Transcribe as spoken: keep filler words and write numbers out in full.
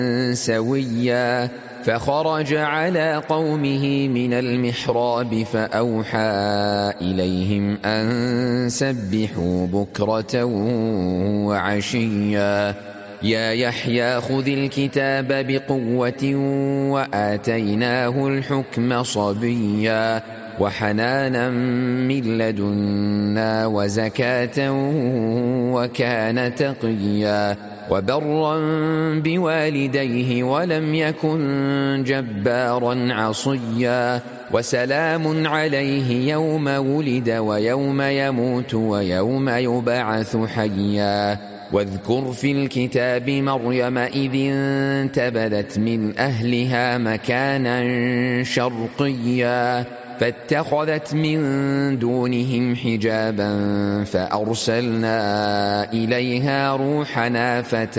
سويا فخرج على قومه من المحراب فأوحى إليهم أن سبحوا بكرة وعشيا يا يحيى خذ الكتاب بقوة وآتيناه الحكم صبيا وحنانا من لدنا وزكاة وكان تقيا وبرا بوالديه ولم يكن جبارا عصيا وسلام عليه يوم ولد ويوم يموت ويوم يبعث حيا واذكر في الكتاب مريم إذ انتبذت من أهلها مكانا شرقيا فاتخذت من دونهم حجابا فأرسلنا إليها روحنا فتمثل